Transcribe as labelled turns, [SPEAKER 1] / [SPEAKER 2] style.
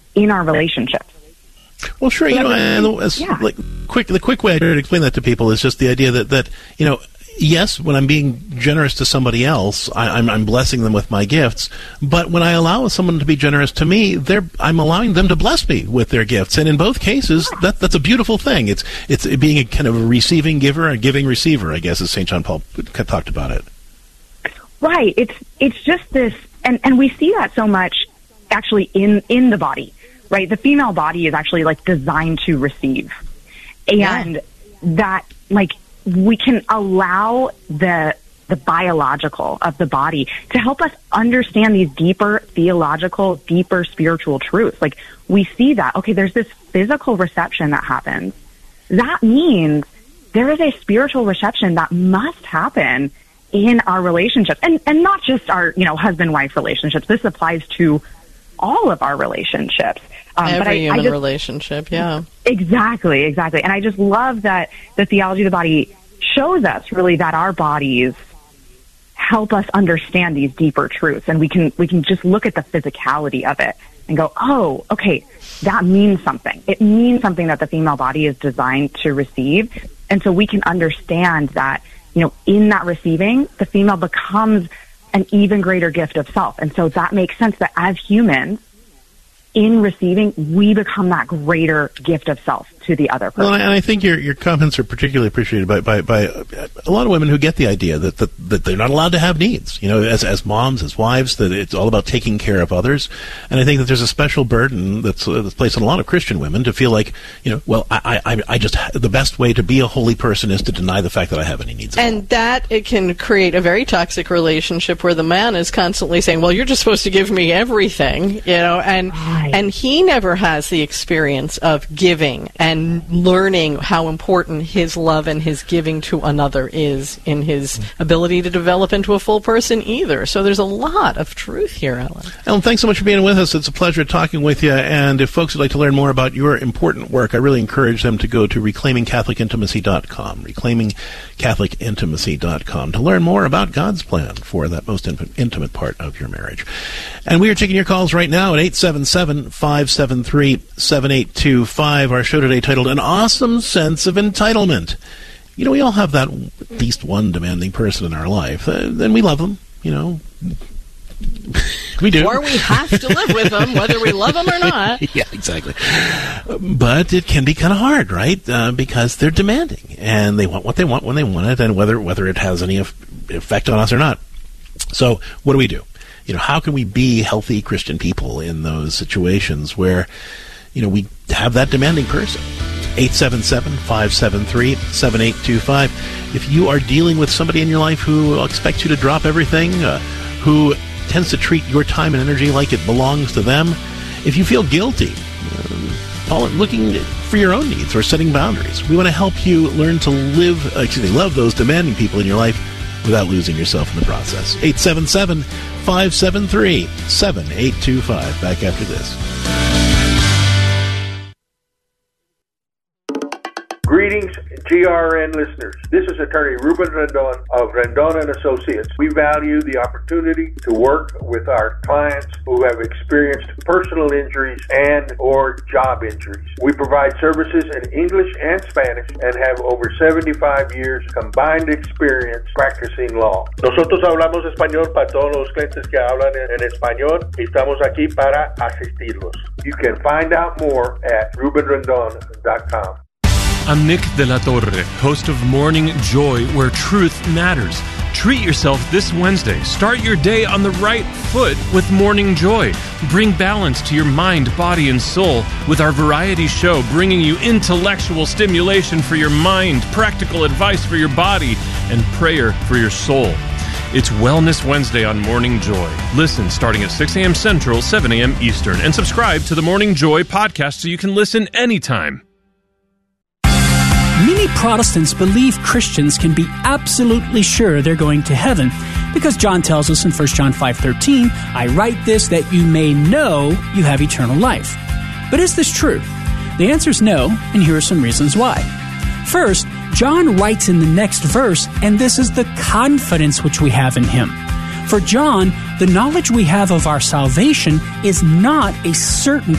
[SPEAKER 1] in our relationships.
[SPEAKER 2] Well, sure. The quick way to explain that to people is just the idea that yes, when I'm being generous to somebody else, I'm blessing them with my gifts. But when I allow someone to be generous to me, I'm allowing them to bless me with their gifts. And in both cases, that's a beautiful thing. It's being a kind of a receiving giver, a giving receiver, I guess, as St. John Paul talked about it.
[SPEAKER 1] Right. It's just this, and we see that so much actually in the body. Right, the female body is actually designed to receive, and that we can allow the biological of the body to help us understand these deeper theological, deeper spiritual truths. We see that there's this physical reception that happens. That means there is a spiritual reception that must happen in our relationships, and not just our husband-wife relationships. This applies to all of our relationships.
[SPEAKER 3] Every human relationship, yeah.
[SPEAKER 1] Exactly. And I just love that the theology of the body shows us really that our bodies help us understand these deeper truths, and we can just look at the physicality of it and go, oh, okay, that means something. It means something that the female body is designed to receive, and so we can understand that, in that receiving, the female becomes an even greater gift of self, and so that makes sense that as humans, in receiving, we become that greater gift of self to the other person.
[SPEAKER 2] Well, and I think your comments are particularly appreciated by a lot of women who get the idea that they're not allowed to have needs. As moms, as wives, that it's all about taking care of others. And I think that there's a special burden that's placed on a lot of Christian women to feel like, I just the best way to be a holy person is to deny the fact that I have any needs.
[SPEAKER 3] And that it can create a very toxic relationship where the man is constantly saying, "Well, you're just supposed to give me everything," and he never has the experience of giving and learning how important his love and his giving to another is in his ability to develop into a full person either. So there's a lot of truth here, Ellen.
[SPEAKER 2] Ellen, thanks so much for being with us. It's a pleasure talking with you. And if folks would like to learn more about your important work, I really encourage them to go to reclaimingcatholicintimacy.com, reclaimingcatholicintimacy.com, to learn more about God's plan for that most intimate part of your marriage. And we are taking your calls right now at 877-573-7825. Our show today titled An Awesome Sense of Entitlement. We all have that at least one demanding person in our life, and we love them, We do.
[SPEAKER 3] Or we have to live with them, whether we love them or not.
[SPEAKER 2] Yeah, exactly. But it can be kind of hard, right? Because they're demanding, and they want what they want when they want it, and whether it has any effect on us or not. So what do? How can we be healthy Christian people in those situations where, we have that demanding person? 877-573-7825. If you are dealing with somebody in your life who expects you to drop everything, who tends to treat your time and energy like it belongs to them, if you feel guilty, looking for your own needs or setting boundaries, we want to help you learn to love those demanding people in your life without losing yourself in the process. 877-573-7825. Back after this.
[SPEAKER 4] Greetings, GRN listeners. This is attorney Ruben Rendon of Rendon & Associates. We value the opportunity to work with our clients who have experienced personal injuries and or job injuries. We provide services in English and Spanish and have over 75 years combined experience practicing law. Nosotros hablamos español para todos los clientes que hablan en español y estamos aquí para asistirlos. You can find out more at rubenrendon.com.
[SPEAKER 5] I'm Nick De La Torre, host of Morning Joy, where truth matters. Treat yourself this Wednesday. Start your day on the right foot with Morning Joy. Bring balance to your mind, body, and soul with our variety show, bringing you intellectual stimulation for your mind, practical advice for your body, and prayer for your soul. It's Wellness Wednesday on Morning Joy. Listen starting at 6 a.m. Central, 7 a.m. Eastern, and subscribe to the Morning Joy podcast so you can listen anytime.
[SPEAKER 6] Many Protestants believe Christians can be absolutely sure they're going to heaven because John tells us in 1 John 5:13, I write this that you may know you have eternal life. But is this true? The answer is no, and here are some reasons why. First, John writes in the next verse, and this is the confidence which we have in him. For John, the knowledge we have of our salvation is not a certain